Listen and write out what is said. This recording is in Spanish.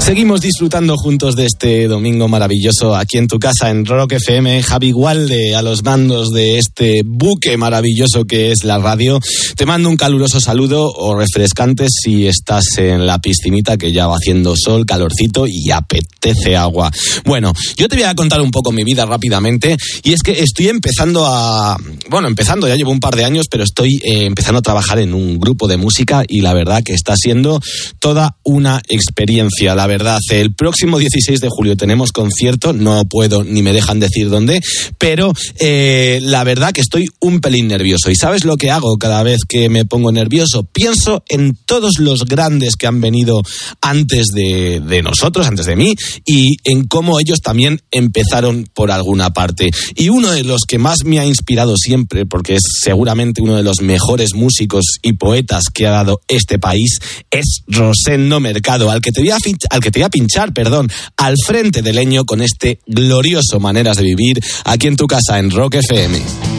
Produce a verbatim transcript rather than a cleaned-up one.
Seguimos disfrutando juntos de este domingo maravilloso aquí en tu casa en Rock F M. Javi Gualde a los mandos de este buque maravilloso que es la radio. Te mando un caluroso saludo o refrescante si estás en la piscinita, que ya va haciendo sol, calorcito y apetece agua. Bueno, yo te voy a contar un poco mi vida rápidamente, y es que estoy empezando a... Bueno, empezando, ya llevo un par de años, pero estoy eh, empezando a trabajar en un grupo de música y la verdad que está siendo toda una experiencia. La verdad, el próximo dieciséis de julio tenemos concierto, no puedo ni me dejan decir dónde, pero eh, la verdad que estoy un pelín nervioso. ¿Y sabes lo que hago cada vez que me pongo nervioso? Pienso en todos los grandes que han venido antes de, de nosotros, antes de mí, y en cómo ellos también empezaron por alguna parte. Y uno de los que más me ha inspirado siempre, porque es seguramente uno de los mejores músicos y poetas que ha dado este país, es Rosendo Mercado, al que te voy a, al que te voy a pinchar, perdón, al frente del Leño con este glorioso Maneras de Vivir aquí en tu casa en Rock F M.